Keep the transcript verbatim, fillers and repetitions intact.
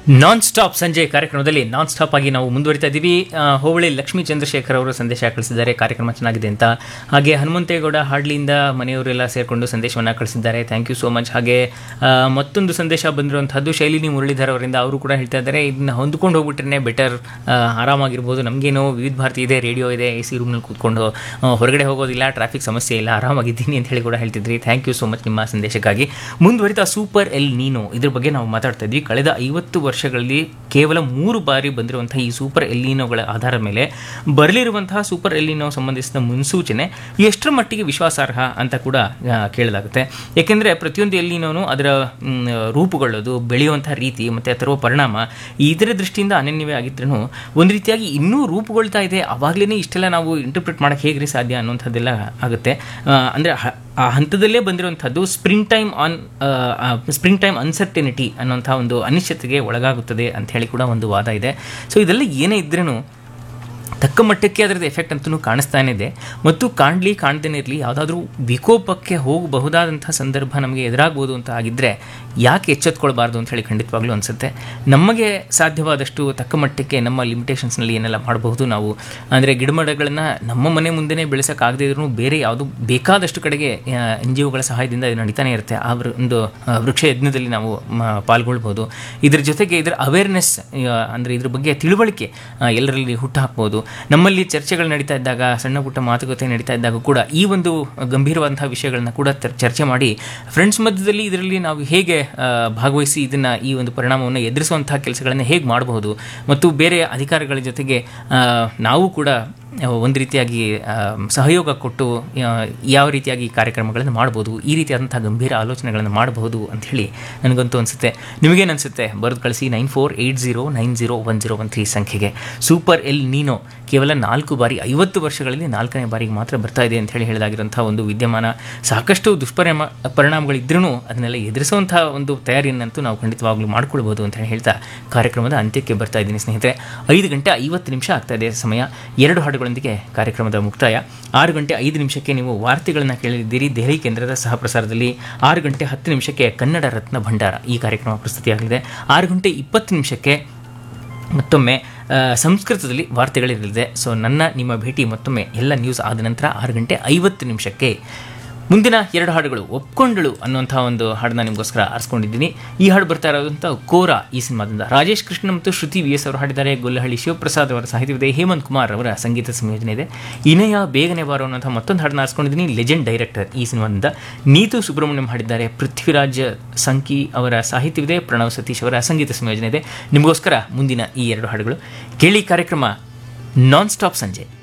Non stop ಸಂಜೆ ಕಾರ್ಯಕ್ರಮದಲ್ಲಿ non stop ಆಗಿ ನಾವು ಮುಂದುವರಿತಾ ಇದ್ದೀವಿ. ಹೋಬಳಿ ಲಕ್ಷ್ಮೀ ಚಂದ್ರಶೇಖರ್ ಅವರು ಸಂದೇಶ ಕಳಿಸಿದ್ದಾರೆ, ಕಾರ್ಯಕ್ರಮ ಚೆನ್ನಾಗಿದೆ ಅಂತ. ಹಾಗೆ ಹನುಮಂತೇಗೌಡ ಹಾಡ್ಲಿಯಿಂದ ಮನೆಯವರೆಲ್ಲ ಸೇರಿಕೊಂಡು ಸಂದೇಶವನ್ನು ಕಳಿಸಿದ್ದಾರೆ, ಥ್ಯಾಂಕ್ ಯು ಸೋ ಮಚ್. ಹಾಗೆ ಮತ್ತೊಂದು ಸಂದೇಶ ಬಂದಿರುವಂಥದ್ದು ಶೈಲಿನಿ ಮುರಳೀಧರ್ ಅವರಿಂದ. ಅವರು ಕೂಡ ಹೇಳ್ತಾ ಇದ್ದಾರೆ, ಇದನ್ನ ಹೊಂದ್ಕೊಂಡು ಹೋಗ್ಬಿಟ್ರೆ ಬೆಟರ್, ಆರಾಮಾಗಿರ್ಬೋದು. ನಮಗೇನೋ ವಿವಿಧ ಭಾರತಿ ಇದೆ, ರೇಡಿಯೋ ಇದೆ, ಎ ಸಿ ರೂಮ್ನಲ್ಲಿ ಕೂತ್ಕೊಂಡು ಹೊರಗಡೆ ಹೋಗೋದಿಲ್ಲ, ಟ್ರಾಫಿಕ್ ಸಮಸ್ಯೆ ಇಲ್ಲ, ಆರಾಮಾಗಿದ್ದೀನಿ ಅಂತ ಹೇಳಿ ಕೂಡ ಹೇಳ್ತಿದ್ರಿ. ಥ್ಯಾಂಕ್ ಯು ಸೋ ಮಚ್ ನಿಮ್ಮ ಸಂದೇಶಕ್ಕಾಗಿ. ಮುಂದುವರಿತಾ ಸೂಪರ್ ಎಲ್ ನೀನೋ ಇದ್ರ ಬಗ್ಗೆ ನಾವು ಮಾತಾಡ್ತಾ ಇದ್ವಿ. ಕಳೆದ ಐವತ್ತು ವರ್ಷಗಳಲ್ಲಿ ಕೇವಲ ಮೂರು ಬಾರಿ ಬಂದಿರುವಂತಹ ಈ ಸೂಪರ್ ಎಲ್ಲಿನೋಗಳ ಆಧಾರದ ಮೇಲೆ ಬರಲಿರುವಂತಹ ಸೂಪರ್ ಎಲ್ಲಿನೋ ಸಂಬಂಧಿಸಿದ ಮುನ್ಸೂಚನೆ ಎಷ್ಟರ ಮಟ್ಟಿಗೆ ವಿಶ್ವಾಸಾರ್ಹ ಅಂತ ಕೂಡ ಕೇಳಲಾಗುತ್ತೆ. ಯಾಕೆಂದರೆ ಪ್ರತಿಯೊಂದು ಎಲ್ಲಿನೋನು ಅದರ ರೂಪುಗೊಳ್ಳೋದು, ಬೆಳೆಯುವಂತಹ ರೀತಿ ಮತ್ತು ತರುವ ಪರಿಣಾಮ ಇದರ ದೃಷ್ಟಿಯಿಂದ ಅನನ್ಯವೇ ಆಗಿದ್ರೂ ಒಂದು ರೀತಿಯಾಗಿ ಇನ್ನೂ ರೂಪುಗೊಳ್ತಾ ಇದೆ. ಆವಾಗಲೇ ಇಷ್ಟೆಲ್ಲ ನಾವು ಇಂಟರ್ಪ್ರಿಟ್ ಮಾಡೋಕ್ಕೆ ಹೇಗ್ರಿ ಸಾಧ್ಯ ಅನ್ನುವಂಥದ್ದೆಲ್ಲ ಆಗುತ್ತೆ. ಅಂದರೆ ಆ ಹಂತದಲ್ಲೇ ಬಂದಿರುವಂಥದ್ದು spring time on spring time uncertainty ಅನ್ನೋಂಥ ಒಂದು ಅನಿಶ್ಚಿತೆಗೆ ಒಳಗಾಗುತ್ತದೆ ಅಂತ ಹೇಳಿ ಕೂಡ ಒಂದು ವಾದ ಇದೆ. ಸೊ ಇದೆಲ್ಲ ಏನೇ ಇದ್ರೂ ತಕ್ಕ ಮಟ್ಟಕ್ಕೆ ಅದರದ್ದು ಎಫೆಕ್ಟ್ ಅಂತೂ ಕಾಣಿಸ್ತಾನೇ ಇದೆ. ಮತ್ತು ಕಾಣಲಿ ಕಾಣದೇನೆ ಇರಲಿ, ಯಾವುದಾದ್ರೂ ವಿಕೋಪಕ್ಕೆ ಹೋಗಬಹುದಾದಂಥ ಸಂದರ್ಭ ನಮಗೆ ಎದುರಾಗ್ಬೋದು ಅಂತ ಆಗಿದ್ದರೆ ಯಾಕೆ ಎಚ್ಚೆತ್ಕೊಳ್ಬಾರ್ದು ಅಂತ ಹೇಳಿ ಖಂಡಿತವಾಗ್ಲೂ ಅನಿಸುತ್ತೆ. ನಮಗೆ ಸಾಧ್ಯವಾದಷ್ಟು ತಕ್ಕ ಮಟ್ಟಕ್ಕೆ ನಮ್ಮ ಲಿಮಿಟೇಷನ್ಸ್ನಲ್ಲಿ ಏನೆಲ್ಲ ಮಾಡಬಹುದು ನಾವು, ಅಂದರೆ ಗಿಡಮರಗಳನ್ನು ನಮ್ಮ ಮನೆ ಮುಂದೆನೇ ಬೆಳೆಸೋಕ್ಕಾಗದೇ ಇದ್ರೂ ಬೇರೆ ಯಾವುದು ಬೇಕಾದಷ್ಟು ಕಡೆಗೆ ಎನ್ ಜಿ ಒಗಳ ಸಹಾಯದಿಂದ ಇದು ನಡೀತಾನೆ ಇರುತ್ತೆ. ಆ ಒಂದು ವೃಕ್ಷ ಯಜ್ಞದಲ್ಲಿ ನಾವು ಪಾಲ್ಗೊಳ್ಬೋದು. ಇದ್ರ ಜೊತೆಗೆ ಇದರ ಅವೇರ್ನೆಸ್, ಅಂದರೆ ಇದ್ರ ಬಗ್ಗೆ ತಿಳುವಳಿಕೆ ಎಲ್ಲರಲ್ಲಿ ಹುಟ್ಟು ಹಾಕ್ಬೋದು. ನಮ್ಮಲ್ಲಿ ಚರ್ಚೆಗಳು ನಡೀತಾ ಇದ್ದಾಗ, ಸಣ್ಣ ಪುಟ್ಟ ಮಾತುಕತೆ ನಡೀತಾ ಇದ್ದಾಗ ಕೂಡ ಈ ಒಂದು ಗಂಭೀರವಾದಂತಹ ವಿಷಯಗಳನ್ನ ಕೂಡ ಚರ್ಚೆ ಮಾಡಿ ಫ್ರೆಂಡ್ಸ್ ಮಧ್ಯದಲ್ಲಿ ಇದರಲ್ಲಿ ನಾವು ಹೇಗೆ ಭಾಗವಹಿಸಿ ಇದನ್ನು ಈ ಒಂದು ಪರಿಣಾಮವನ್ನು ಎದುರಿಸುವಂತಹ ಕೆಲಸಗಳನ್ನು ಹೇಗೆ ಮಾಡಬಹುದು, ಮತ್ತು ಬೇರೆ ಅಧಿಕಾರಿಗಳ ಜೊತೆಗೆ ನಾವು ಕೂಡ ಒಂದು ರೀತಿಯಾಗಿ ಸಹಯೋಗ ಕೊಟ್ಟು ಯಾವ ರೀತಿಯಾಗಿ ಕಾರ್ಯಕ್ರಮಗಳನ್ನು ಮಾಡ್ಬೋದು, ಈ ರೀತಿಯಾದಂಥ ಗಂಭೀರ ಆಲೋಚನೆಗಳನ್ನು ಮಾಡಬಹುದು ಅಂಥೇಳಿ ನನಗಂತೂ ಅನಿಸುತ್ತೆ. ನಿಮಗೇನು ಅನಿಸುತ್ತೆ? ಬರೆದು ಕಳಿಸಿ nine four eight zero nine zero one zero one three ಸಂಖ್ಯೆಗೆ. ಸೂಪರ್ ಎಲ್ ನೀನೋ ಕೇವಲ ನಾಲ್ಕು ಬಾರಿ, ಐವತ್ತು ವರ್ಷಗಳಲ್ಲಿ ನಾಲ್ಕನೇ ಬಾರಿಗೆ ಮಾತ್ರ ಬರ್ತಾ ಇದೆ ಅಂತ ಹೇಳಿ ಹೇಳಿದಾಗಿರೋಂಥ ಒಂದು ವಿದ್ಯಮಾನ. ಸಾಕಷ್ಟು ದುಷ್ಪರಿಣಾಮ ಪರಿಣಾಮಗಳಿದ್ರೂ ಅದನ್ನೆಲ್ಲ ಎದುರಿಸುವಂಥ ಒಂದು ತಯಾರಿಯನ್ನಂತೂ ನಾವು ಖಂಡಿತವಾಗ್ಲೂ ಮಾಡ್ಕೊಳ್ಬೋದು ಅಂತ ಹೇಳಿ ಹೇಳ್ತಾ ಕಾರ್ಯಕ್ರಮದ ಅಂತ್ಯಕ್ಕೆ ಬರ್ತಾ ಇದ್ದೀನಿ ಸ್ನೇಹಿತರೆ. ಐದು ಗಂಟೆ ಐವತ್ತು ನಿಮಿಷ ಆಗ್ತಾ ಇದೆ ಸಮಯ. ಎರಡು ಹಾಡುಗಳೊಂದಿಗೆ ಕಾರ್ಯಕ್ರಮದ ಮುಕ್ತಾಯ. ಆರು ಗಂಟೆ ಐದು ನಿಮಿಷಕ್ಕೆ ನೀವು ವಾರ್ತೆಗಳನ್ನು ಕೇಳಿದ್ದೀರಿ ದೆಹಲಿ ಕೇಂದ್ರದ ಸಹ ಪ್ರಸಾರದಲ್ಲಿ. ಆರು ಗಂಟೆ ಹತ್ತು ನಿಮಿಷಕ್ಕೆ ಕನ್ನಡ ರತ್ನ ಭಂಡಾರ ಈ ಕಾರ್ಯಕ್ರಮ ಪ್ರಸ್ತುತಿಯಾಗಲಿದೆ. ಆರು ಗಂಟೆ ಇಪ್ಪತ್ತು ನಿಮಿಷಕ್ಕೆ ಮತ್ತೊಮ್ಮೆ ಸಂಸ್ಕೃತದಲ್ಲಿ ವಾರ್ತೆಗಳಿರಲಿದೆ. ಸೊ ನನ್ನ ನಿಮ್ಮ ಭೇಟಿ ಮತ್ತೊಮ್ಮೆ ಎಲ್ಲ ನ್ಯೂಸ್ ಆದ ನಂತರ ಆರು ಗಂಟೆ ಐವತ್ತು ನಿಮಿಷಕ್ಕೆ. ಮುಂದಿನ ಎರಡು ಹಾಡುಗಳು, ಒಪ್ಕೊಂಡಳು ಅನ್ನುವಂಥ ಒಂದು ಹಾಡನ್ನ ನಿಮಗೋಸ್ಕರ ಆರಿಸ್ಕೊಂಡಿದ್ದೀನಿ. ಈ ಹಾಡು ಬರ್ತಾ ಇರೋದಂಥ ಕೋರಾ ಈ ಸಿನಿಮಾದಿಂದ ರಾಜೇಶ್ ಕೃಷ್ಣ ಮತ್ತು ಶ್ರುತಿ ವಿ ಎಸ್ ಅವರು ಹಾಡಿದ್ದಾರೆ. ಗೊಲ್ಲಹಳ್ಳಿ ಶಿವಪ್ರಸಾದ್ ಅವರ ಸಾಹಿತ್ಯವಿದೆ, ಹೇಮಂತ್ ಕುಮಾರ್ ಅವರ ಸಂಗೀತ ಸಂಯೋಜನೆ ಇದೆ. ಇನೆಯ ಬೇಗನೆ ಬಾರೋ ಅನ್ನೋಂಥ ಮತ್ತೊಂದು ಹಾಡನ್ನ ಆರಿಸ್ಕೊಂಡಿದ್ದೀನಿ, ಲೆಜೆಂಡ್ ಡೈರೆಕ್ಟರ್ ಈ ಸಿನಿಮಾದಿಂದ. ನೀತು ಸುಬ್ರಹ್ಮಣ್ಯಂ ಹಾಡಿದ್ದಾರೆ. ಪೃಥ್ವಿರಾಜ್ ಸಂಕಿ ಅವರ ಸಾಹಿತ್ಯವಿದೆ, ಪ್ರಣವ್ ಸತೀಶ್ ಅವರ ಸಂಗೀತ ಸಂಯೋಜನೆ ಇದೆ. ನಿಮಗೋಸ್ಕರ ಮುಂದಿನ ಈ ಎರಡು ಹಾಡುಗಳು ಕೇಳಿ. ಕಾರ್ಯಕ್ರಮ ನಾನ್ ಸ್ಟಾಪ್ ಸಂಜೆ.